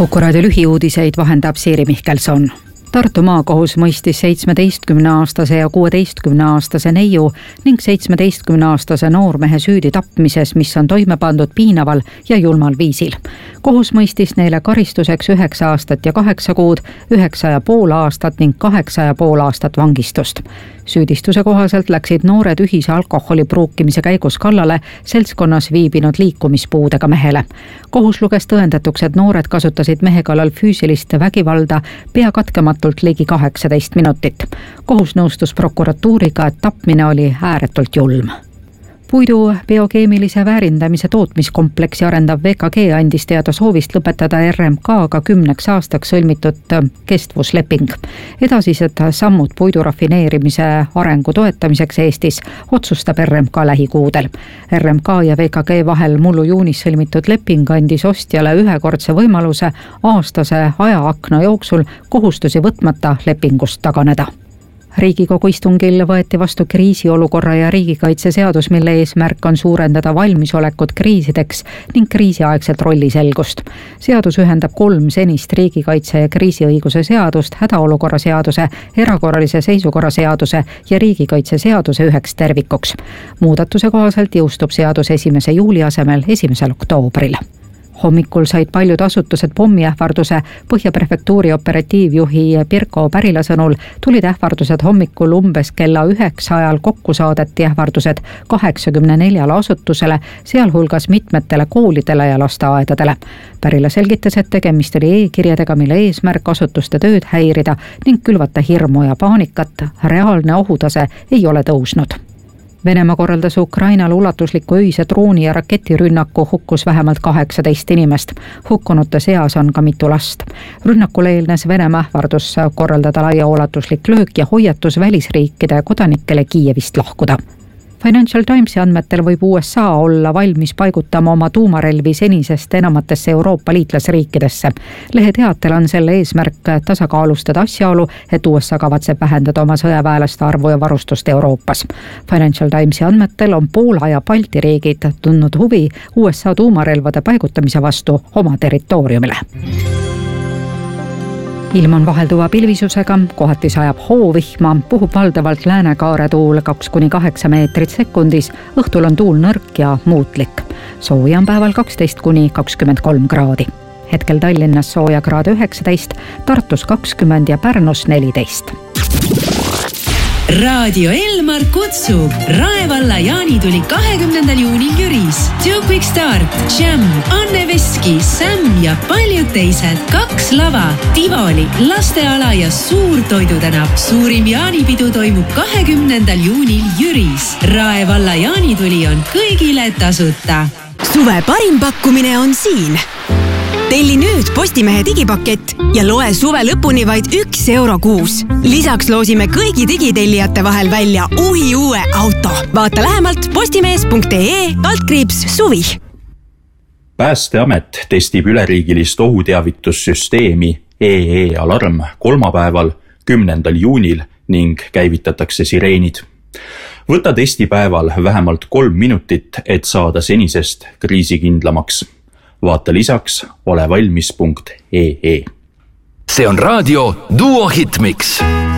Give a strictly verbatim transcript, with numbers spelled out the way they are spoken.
Kuku raadio lühiuudiseid vahendab Siiri Mihkelson. Tartu maakohus mõistis seitsmeteistkümne-aastase ja kuueteistkümne-aastase neiu ning seitsmeteistkümne-aastase noormehe süüdi tapmises, mis on toime pandud piinaval ja julmal viisil. Kohus mõistis neile karistuseks üheksa aastat ja kaheksa kuud, üheksa ja pool aastat ning kaheksa ja pool aastat vangistust. Süüdistuse kohaselt läksid noored ühise alkoholi pruukimise käigus kallale seltskonnas viibinud liikumispuudega mehele. Kohus luges tõendatuks, et noored kasutasid mehe kallal füüsilist vägivalda pea katkematult ligi kaheksateist minutit. Kohus nõustus prokuratuuriga, et tapmine oli ääretult julm. Puidu biokeemilise väärindamise tootmiskompleksi arendav V K G andis teada soovist lõpetada R M K-ga kümneks aastaks sõlmitud kestvusleping. Edasised sammud puidu rafineerimise arengu toetamiseks Eestis otsustab R M K lähikuudel. R M K ja V K G vahel mullu juunis sõlmitud leping andis ostjale ühekordse võimaluse aastase ajaakna jooksul kohustusi võtmata lepingust taganeda. Riigikogu istungil võeti vastu kriisiolukorra ja riigikaitse seadus, mille eesmärk on suurendada valmisolekut kriisideks ning kriisiaegset rolliselgust. Seadus ühendab kolm senist riigikaitse ja kriisiõiguse seadust, hädaolukorra seaduse, erakorralise seisukorra seaduse ja riigikaitse seaduse üheks tervikuks. Muudatuse kohaselt jõustub seadus esimese juuli asemel esimesel oktoobril. Hommikul said paljud asutused pommiähvarduse. Põhjaprefektuuri operatiivjuhi Pirko Pärila sõnul tulid ähvardused hommikul umbes kella üheksa ajal, kokku saadeti ähvardused kaheksakümne neljale asutusele, sealhulgas mitmetele koolidele ja lasteaedadele. Pärila selgitas, et tegemist oli e-kirjadega, mille eesmärk asutuste tööd häirida ning külvata hirmu ja paanikat. Reaalne ohutase ei ole tõusnud. Venemaa korraldas Ukrainale ulatusliku öise drooni ja raketirünnaku, hukkus vähemalt kaheksateist inimest. Hukkunute seas on ka mitu last. Rünnakule eelnes Venemaa ähvardus korraldada laiaulatuslik löök ja hoiatus välisriikide kodanikele Kiievist lahkuda. Financial Timesi andmetel võib U S A olla valmis paigutama oma tuumarelvi senisest enamatesse Euroopa liitlasriikidesse. Lehe teatel on selle eesmärk tasakaalustada asjaolu, et U S A kavatseb vähendada oma sõjaväelaste arvu ja varustust Euroopas. Financial Timesi andmetel on Poola ja Balti riigid tundnud huvi U S A tuumarelvade paigutamise vastu oma territooriumile. Ilm on vahelduva pilvisusega, kohati sajab hoovihma, puhub valdavalt läänekaare tuul kaks kuni kaheksa meetrit sekundis, õhtul on tuul nõrk ja muutlik. Sooja on päeval kaksteist kuni kakskümmend kolm kraadi. Hetkel Tallinnas sooja kraad üheksateist, Tartus kakskümmend ja Pärnus neliteist. Raadio Elmar kutsub Raevalla jaanituli kahekümnendal juunil Jüris. Two Quick Start, Jam, Anne Veski, Sam ja paljud teised. Kaks lava, Tivoli, lasteala ja suur toidutänav. Suurim jaanipidu toimub kahekümnendal juunil Jüris. Raevalla jaanituli on kõigile tasuta. Suve parim pakkumine on siin. Telli nüüd Postimehe digipakett ja loe suve lõpuni vaid üks euro kuus. Lisaks loosime kõigi digitellijate vahel välja uhi uue auto. Vaata lähemalt postimees punkt ee altkriips suvi. Päästeamet testib üleriigilist ohuteavitussüsteemi E E-alarm kolmapäeval, kümnendal juunil ning käivitatakse sireenid. Võta testipäeval vähemalt kolm minutit, et saada senisest kriisikindlamaks. Vaata lisaks ole valmis punkt ee. See on raadio Duo Hitmix.